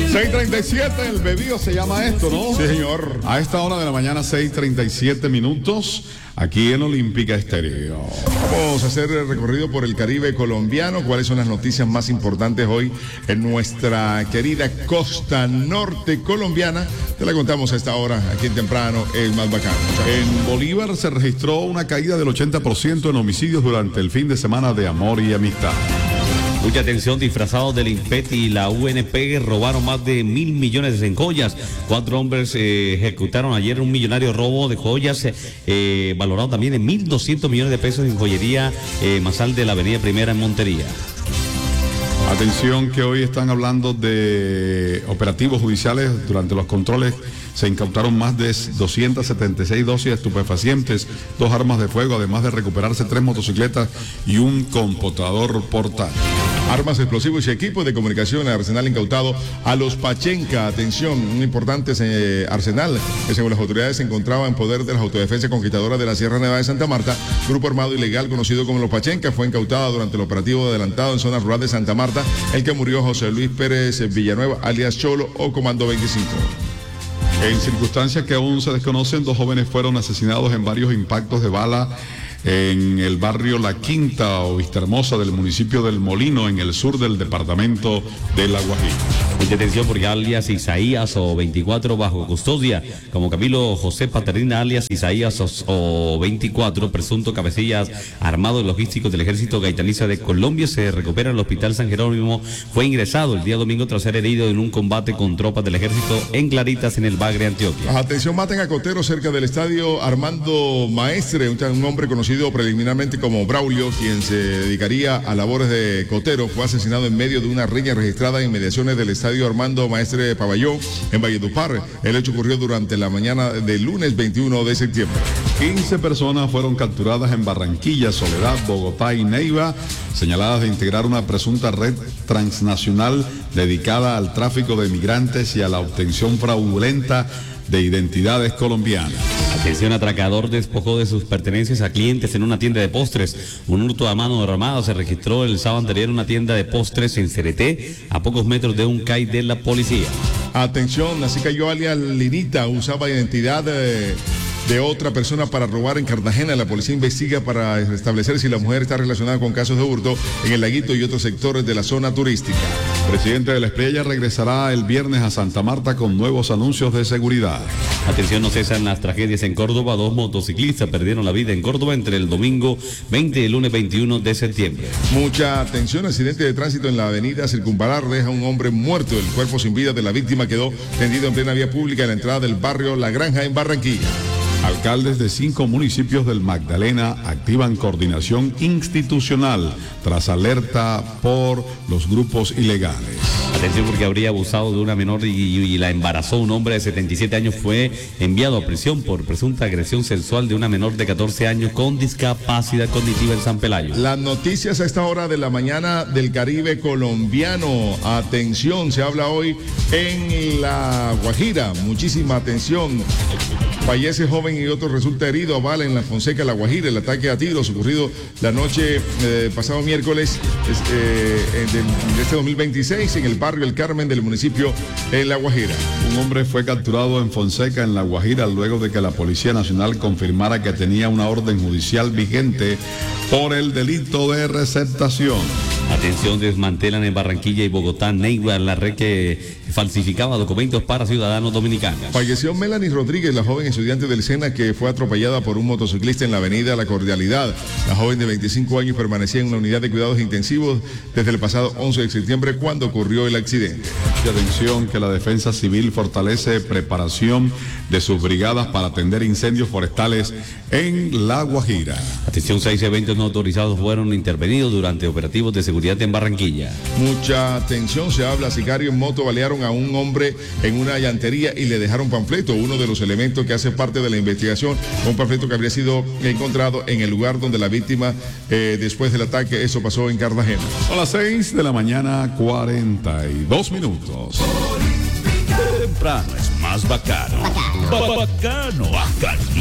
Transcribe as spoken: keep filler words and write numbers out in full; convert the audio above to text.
seis treinta y siete, el bebido se llama esto, ¿no? Sí, señor. A esta hora de la mañana, seis treinta y siete minutos, aquí en Olímpica Estéreo. Vamos a hacer el recorrido por el Caribe colombiano. ¿Cuáles son las noticias más importantes hoy en nuestra querida costa norte colombiana? Te la contamos a esta hora, aquí en Temprano, el más bacano. En Bolívar se registró una caída del ochenta por ciento en homicidios durante el fin de semana de amor y amistad. Mucha atención, disfrazados del INPET y la U N P robaron más de mil millones en joyas. Cuatro hombres eh, ejecutaron ayer un millonario robo de joyas, eh, valorado también en mil doscientos millones de pesos en joyería eh, Masal de la Avenida Primera en Montería. Atención que hoy están hablando de operativos judiciales. Durante los controles se incautaron más de doscientas setenta y seis dosis de estupefacientes, dos armas de fuego, además de recuperarse tres motocicletas y un computador portátil. Armas, explosivos y equipos de comunicación, arsenal incautado a los Pachenca. Atención, un importante eh, arsenal que según las autoridades se encontraba en poder de las autodefensas conquistadoras de la Sierra Nevada de Santa Marta. Grupo armado ilegal conocido como los Pachenca fue incautado durante el operativo adelantado en zona rural de Santa Marta. El que murió José Luis Pérez Villanueva, alias Cholo o Comando veinticinco. En circunstancias que aún se desconocen, dos jóvenes fueron asesinados en varios impactos de bala en el barrio La Quinta o Vista Hermosa del municipio del Molino, en el sur del departamento de La Guajira. Mucha atención porque alias Isaías o veinticuatro bajo custodia, como Camilo José Paternina alias Isaías o veinticuatro, presunto cabecillas armado logístico del Ejército Gaitaniza de Colombia, se recupera en el Hospital San Jerónimo. Fue ingresado el día domingo tras ser herido en un combate con tropas del Ejército en Claritas, en el Bagre, Antioquia. Atención, maten a Cotero cerca del estadio Armando Maestre, un, un hombre conocido preliminarmente como Braulio, quien se dedicaría a labores de cotero, fue asesinado en medio de una riña registrada en inmediaciones del estadio Armando Maestre de Pabellón, en Valledupar. El hecho ocurrió durante la mañana del lunes veintiuno de septiembre. quince personas fueron capturadas en Barranquilla, Soledad, Bogotá y Neiva, señaladas de integrar una presunta red transnacional dedicada al tráfico de migrantes y a la obtención fraudulenta de identidades colombianas. Atención, atracador despojó de sus pertenencias a clientes en una tienda de postres. Un hurto a mano armada se registró el sábado anterior en una tienda de postres en Cereté, a pocos metros de un C A I de la policía. Atención, así cayó alias Linita, usaba identidad de, de otra persona para robar en Cartagena. La policía investiga para establecer si la mujer está relacionada con casos de hurto en el Laguito y otros sectores de la zona turística. El presidente de la Espriella regresará el viernes a Santa Marta con nuevos anuncios de seguridad. Atención, no cesan las tragedias en Córdoba. Dos motociclistas perdieron la vida en Córdoba entre el domingo veinte y el lunes veintiuno de septiembre. Mucha atención, accidente de tránsito en la avenida Circunvalar deja a un hombre muerto. El cuerpo sin vida de la víctima quedó tendido en plena vía pública en la entrada del barrio La Granja en Barranquilla. Alcaldes de cinco municipios del Magdalena activan coordinación institucional tras alerta por los grupos ilegales. Atención porque habría abusado de una menor y, y la embarazó. Un hombre de setenta y siete años fue enviado a prisión por presunta agresión sexual de una menor de catorce años con discapacidad cognitiva en San Pelayo. Las noticias a esta hora de la mañana del Caribe colombiano. Atención, se habla hoy en La Guajira. Muchísima atención. Fallece joven y otro resulta herido a bala en La Fonseca, La Guajira. El ataque a tiros ocurrido la noche eh, pasado miércoles eh, de, de este dos mil veintiséis en el barrio El Carmen del municipio de La Guajira. Un hombre fue capturado en Fonseca, en La Guajira, luego de que la Policía Nacional confirmara que tenía una orden judicial vigente por el delito de receptación. Atención, desmantelan en Barranquilla y Bogotá, Neiva, la red que falsificaba documentos para ciudadanos dominicanos. Falleció Melanie Rodríguez, la joven estudiante del SENA que fue atropellada por un motociclista en la avenida La Cordialidad. La joven de veinticinco años permanecía en una unidad de cuidados intensivos desde el pasado once de septiembre cuando ocurrió el accidente. Y atención que la Defensa Civil fortalece preparación de sus brigadas para atender incendios forestales en La Guajira. Atención, seis eventos no autorizados fueron intervenidos durante operativos de seguridad en Barranquilla. Mucha atención, se habla, sicarios en moto balearon a un hombre en una llantería y le dejaron panfleto. Uno de los elementos que hace parte de la investigación, un panfleto que habría sido encontrado en el lugar donde la víctima, eh, después del ataque, eso pasó en Cartagena. A las seis de la mañana, cuarenta y dos minutos. Temprano es más bacano. Bacano. Bacano. Bacano.